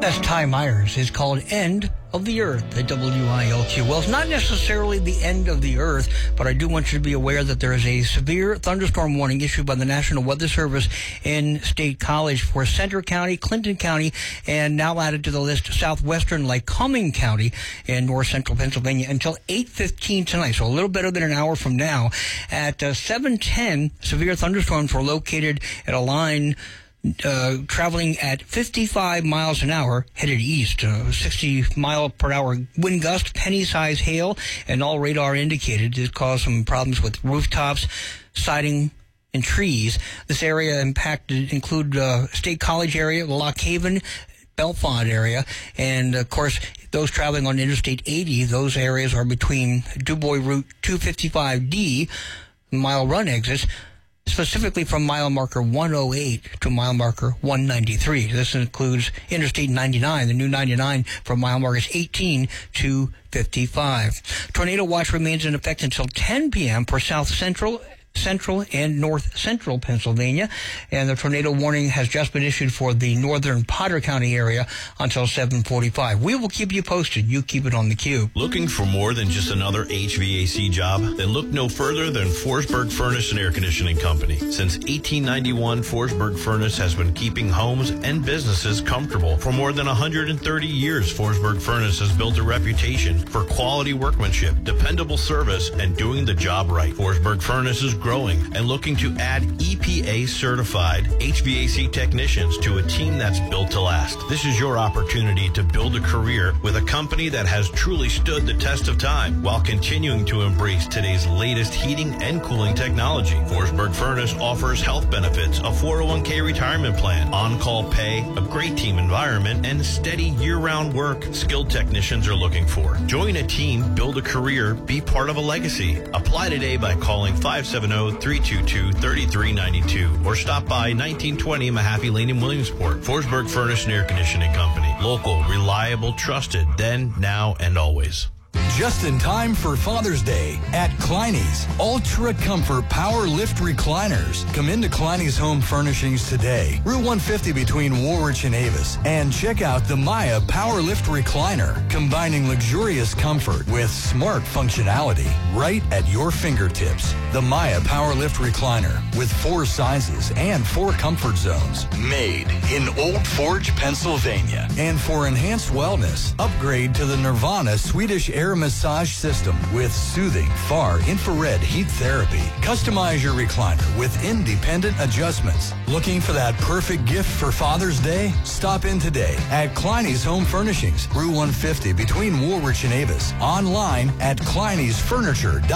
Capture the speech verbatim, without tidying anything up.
That's Ty Myers. It's called End of the Earth at W I L Q. Well, it's not necessarily the end of the earth, but I do want you to be aware that there is a severe thunderstorm warning issued by the National Weather Service in State College for Centre County, Clinton County, and now added to the list southwestern Lycoming County in north central Pennsylvania until eight fifteen tonight, so a little better than an hour from now. At uh, seven ten, severe thunderstorms were located at a line Uh, traveling at fifty-five miles an hour, headed east. Uh, sixty mile per hour wind gust, penny-size hail, and all radar indicated it caused some problems with rooftops, siding, and trees. This area impacted include uh, State College area, Lock Haven, Bellefonte area, and of course those traveling on Interstate eighty. Those areas are between DuBois Route two fifty-five D, mile run exits, specifically from mile marker one oh eight to mile marker one ninety-three. This includes Interstate ninety-nine, the new ninety-nine from mile markers eighteen to fifty-five. Tornado watch remains in effect until ten p.m. for south central, central, and north central Pennsylvania, and the tornado warning has just been issued for the northern Potter County area until seven forty-five. We will keep you posted. You keep it on the cube. Looking for more than just another H V A C job? Then look no further than Forsberg Furnace and Air Conditioning Company. Since eighteen ninety-one, Forsberg Furnace has been keeping homes and businesses comfortable. For more than one hundred thirty years, Forsberg Furnace has built a reputation for quality workmanship, dependable service, and doing the job right. Forsberg Furnace is growing and looking to add E P A certified H V A C technicians to a team that's built to last. This is your opportunity to build a career with a company that has truly stood the test of time while continuing to embrace today's latest heating and cooling technology. Forsberg Furnace offers health benefits, a four oh one k retirement plan, on-call pay, a great team environment, and steady year-round work skilled technicians are looking for. Join a team, build a career, be part of a legacy. Apply today by calling five seven zero, three two two, three three nine two or stop by nineteen twenty Mahaffey Lane in Williamsport. Forsberg Furnace and Air Conditioning Company. Local, reliable, trusted, then, now, and always. Just in time for Father's Day at Kleiny's. Ultra Comfort Power Lift Recliners. Come into Kleiny's Home Furnishings today, Route one fifty between Woolwich and Avis, and check out the Maya Power Lift Recliner, combining luxurious comfort with smart functionality right at your fingertips. The Maya Power Lift Recliner with four sizes and four comfort zones. Made in Old Forge, Pennsylvania. And for enhanced wellness, upgrade to the Nirvana Swedish Air Massage System with soothing far infrared heat therapy. Customize your recliner with independent adjustments. Looking for that perfect gift for Father's Day? Stop in today at Kleiny's Home Furnishings, Route one fifty between Woolwich and Avis. Online at Kleiny's Furniture dot com.